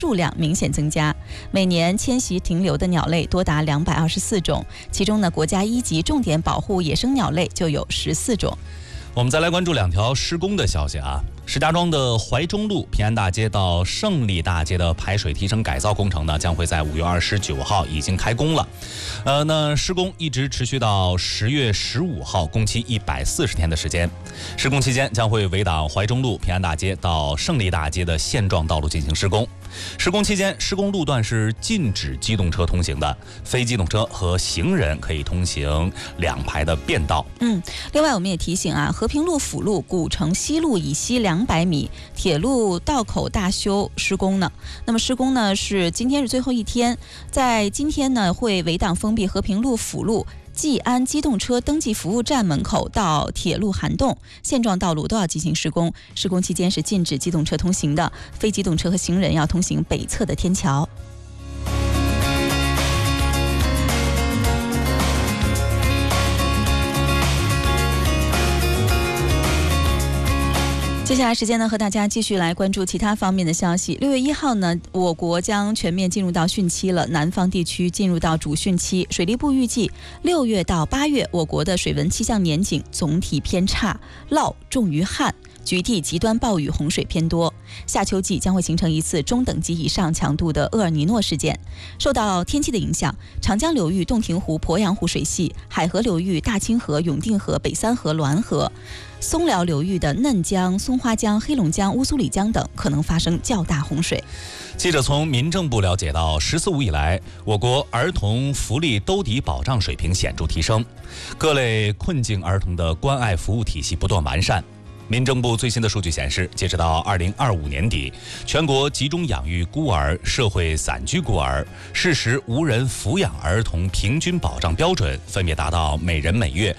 数量明显增加，每年迁徙停留的鸟类多达224种，其中呢，国家1级重点保护野生鸟类就有14种。 我们再来关注2条施工的消息啊。石家庄的怀中路平安大街到胜利大街的排水提升改造工程呢，将会在5月29号已经开工了。那施工一直持续到10月15号，工期140天的时间。施工期间将会围挡怀中路平安大街到胜利大街的现状道路进行施工。施工期间，施工路段是禁止机动车通行的，非机动车和行人可以通行2排的便道。 另外我们也提醒啊，和平路辅路古城西路以西200米铁路道口大修施工呢。那么施工呢是今天是最后一天，在今天呢会围挡封闭和平路辅路济安机动车登记服务站门口到铁路涵洞现状道路都要进行施工。施工期间是禁止机动车通行的，非机动车和行人要通行北侧的天桥。接下来时间呢，和大家继续来关注其他方面的消息。6月1号呢，我国将全面进入到汛期了，南方地区进入到主汛期。水利部预计6月到8月，我国的水文气象年景总体偏差，涝重于旱，局地极端暴雨洪水偏多。夏秋季将会形成一次中等级以上强度的厄尔尼诺事件。受到天气的影响，长江流域洞庭湖、鄱阳湖水系、海河流域大清河、永定河、北三河、滦河、松辽流域的嫩江、松花江、黑龙江、乌苏里江等可能发生较大洪水。 记者从民政部了解到，14五以来，我国儿童福利兜底保障水平显著提升，各类困境儿童的关爱服务体系不断完善。民政部最新的数据显示，截止到2025年底，全国集中养育孤儿、社会散居孤儿、适时无人抚养儿童平均保障标准分别达到每人每月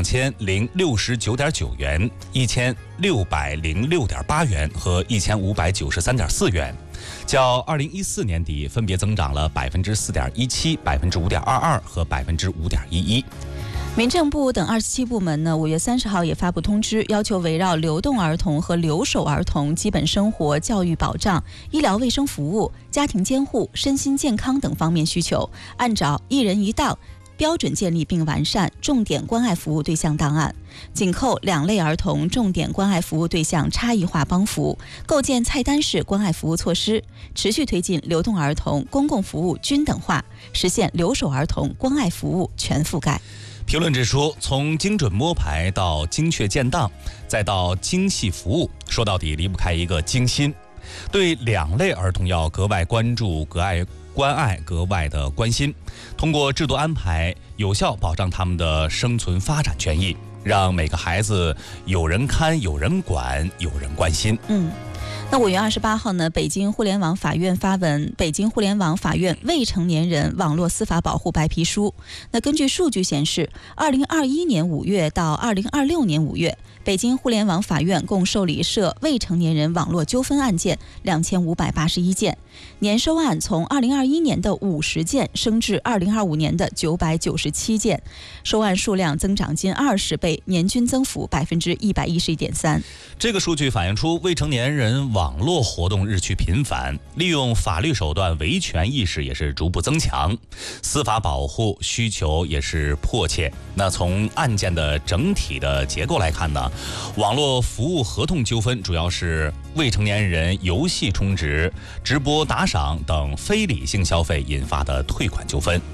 2069.9元、1606.8元和1593.4元，较2014年底分别增长了4.17%、5.22%和5.11%。 民政部等27部门呢，5月30号也发布通知，要求围绕流动儿童和留守儿童基本生活、教育保障、医疗卫生服务、家庭监护、身心健康等方面需求，按照一人一档标准建立并完善重点关爱服务对象档案，紧扣2类儿童重点关爱服务对象差异化帮扶，构建菜单式关爱服务措施，持续推进流动儿童公共服务均等化，实现留守儿童关爱服务全覆盖。 评论指出，从精准摸排到精确建档，再到精细服务，说到底离不开一个精心。对2类儿童要格外关注、格外关爱、格外的关心，通过制度安排，有效保障他们的生存发展权益，让每个孩子有人看、有人管、有人关心。 那5月28号呢，北京互联网法院发文《北京互联网法院未成年人网络司法保护白皮书》。那根据数据显示，2021年5月到2026年5月，北京互联网法院共受理涉未成年人网络纠纷案件2581件，年收案从2021年的50件升至2025年的997件，收案数量增长近20倍，年均增幅111.3%。 这个数据反映出未成年人网络活动日趋频繁，利用法律手段维权意识也是逐步增强，司法保护需求也是迫切。那从案件的整体的结构来看呢，网络服务合同纠纷主要是未成年人游戏充值、直播打赏等非理性消费引发的退款纠纷。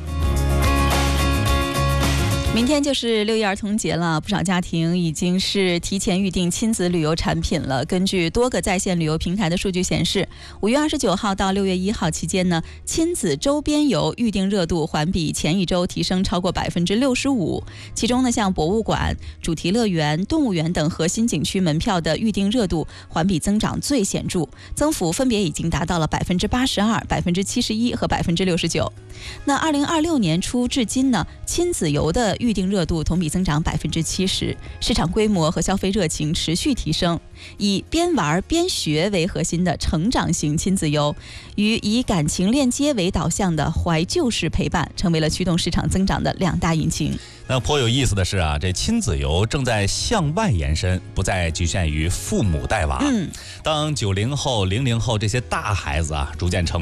明天就是6一儿童节了，不少家庭已经是提前预订亲子旅游产品了。根据多个在线旅游平台的数据显示，5月29号到6月1号期间呢，亲子周边游预订热度环比前一周提升超过65%。其中呢，像博物馆、主题乐园、动物园等核心景区门票的预订热度环比增长最显著，增幅分别已经达到了82%、71%和69%。那2026年初至今呢，亲子游的预订热度同比增长70%，市场规模和消费热情持续提升。以边玩边学为核心的成长型亲子游，与以感情链接为导向的怀旧式陪伴，成为了驱动市场增长的2大引擎。 那颇有意思的是啊，这亲子游正在向外延伸，不再局限于父母带娃。当90后、00后这些大孩子啊逐渐成